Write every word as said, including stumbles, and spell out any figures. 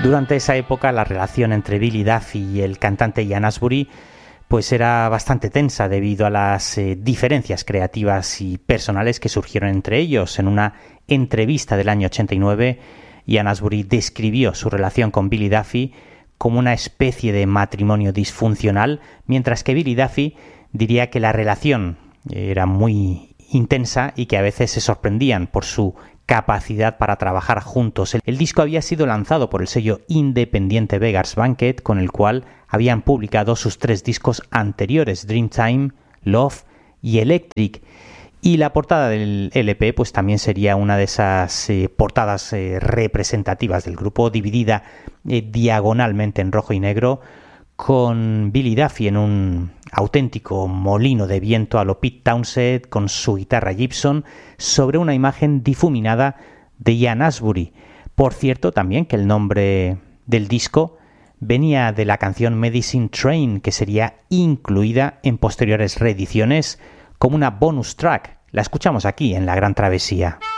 Durante esa época la relación entre Billy Duffy y el cantante Ian Astbury pues era bastante tensa debido a las eh, diferencias creativas y personales que surgieron entre ellos. En una entrevista del año ochenta y nueve, Ian Astbury describió su relación con Billy Duffy como una especie de matrimonio disfuncional, mientras que Billy Duffy diría que la relación era muy intensa y que a veces se sorprendían por su capacidad para trabajar juntos. El disco había sido lanzado por el sello independiente Beggars Banquet, con el cual habían publicado sus tres discos anteriores, Dreamtime, Love y Electric. Y la portada del L P pues también sería una de esas eh, portadas eh, representativas del grupo, dividida eh, diagonalmente en rojo y negro, con Billy Duffy en un auténtico molino de viento a lo Pete Townshend con su guitarra Gibson sobre una imagen difuminada de Ian Astbury. Por cierto, también que el nombre del disco venía de la canción Medicine Train, que sería incluida en posteriores reediciones como una bonus track. La escuchamos aquí en La Gran Travesía.